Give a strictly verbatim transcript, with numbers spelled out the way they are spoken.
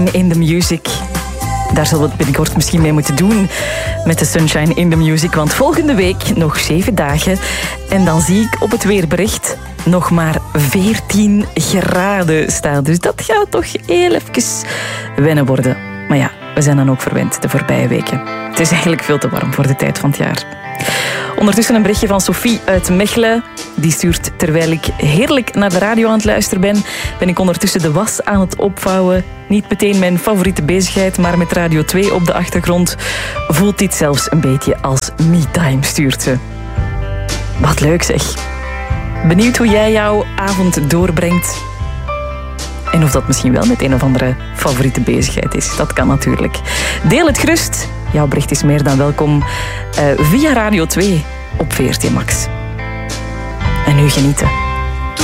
In the Music. Daar zullen we het binnenkort misschien mee moeten doen met de Sunshine in the Music. Want volgende week nog zeven dagen. En dan zie ik op het weerbericht nog maar veertien graden staan. Dus dat gaat toch heel even wennen worden. Maar ja, we zijn dan ook verwend de voorbije weken. Het is eigenlijk veel te warm voor de tijd van het jaar. Ondertussen een berichtje van Sophie uit Mechelen. Die stuurt, terwijl ik heerlijk naar de radio aan het luisteren ben, ben ik ondertussen de was aan het opvouwen. Niet meteen mijn favoriete bezigheid, maar met Radio twee op de achtergrond voelt dit zelfs een beetje als me-time, stuurt ze. Wat leuk zeg. Benieuwd hoe jij jouw avond doorbrengt. En of dat misschien wel met een of andere favoriete bezigheid is. Dat kan natuurlijk. Deel het gerust. Jouw bericht is meer dan welkom uh, via Radio twee op V R T Max. En nu genieten.